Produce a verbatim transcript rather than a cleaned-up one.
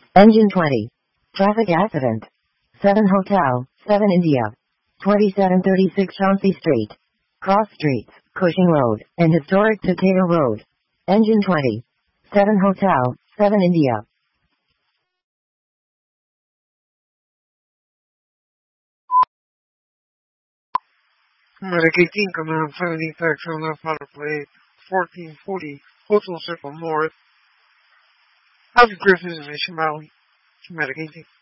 Engine twenty. Traffic accident. seven Hotel, seven India. twenty-seven thirty-six Chauncey Street. Cross Streets, Cushing Road, and Historic Decatur Road. Engine twenty. seven Hotel, seven India. Medic eighteen, command seventeen, Factory left auto plate, fourteen forty, Hotel Circle North, House of Griffin, Mission Valley. Medic eighteen.